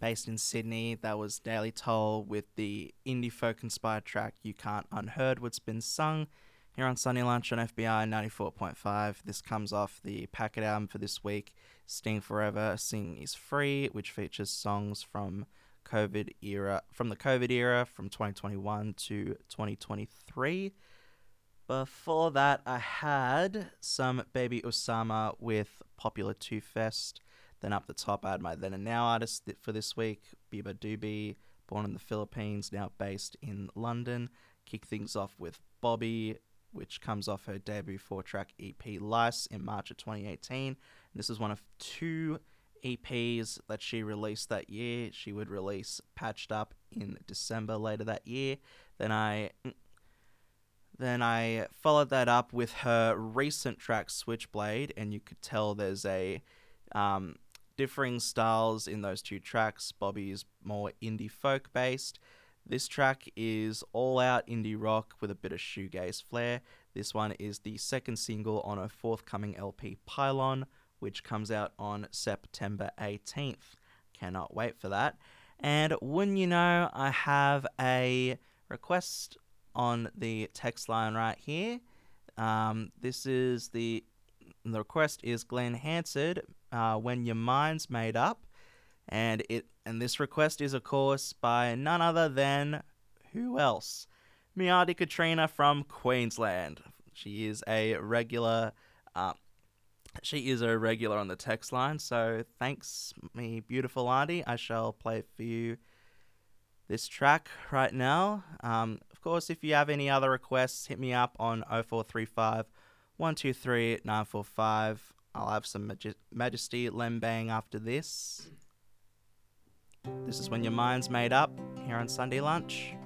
based in Sydney. That was Daily Toll with the indie folk inspired track You Can't Unheard What's Been Sung here on Sunday Lunch on FBI 94.5. This comes off the Packet album for this week, Sting Forever, Sing is Free, which features songs from the COVID era from 2021 to 2023. Before that, I had some Baby Osama with Popular 2 Fest. Then up the top, I had my Then and Now artist for this week, Biba Doobie, born in the Philippines, now based in London. Kick things off with Bobby, which comes off her debut 4-track EP Lice in March of 2018. This is one of 2 EPs that she released that year. She would release Patched Up in December later that year. Then I followed that up with her recent track Switchblade, and you could tell there's a differing styles in those 2 tracks. Bobby's more indie folk based. This track is all out indie rock with a bit of shoegaze flair. This one is the second single on her forthcoming LP Pylon, which comes out on September 18th. Cannot wait for that. And wouldn't you know, I have a request on the text line right here. This is the request is Glenn Hansard, When Your Mind's Made Up, and this request is of course by none other than who else? Miati Katrina from Queensland. She is a regular. She is a regular on the text line, so thanks, me beautiful auntie. I shall play for you this track right now. Of course, if you have any other requests, hit me up on 0435 123 945. I'll have some Majesty Lembang after this. This is When Your Mind's Made Up here on Sunday Lunch.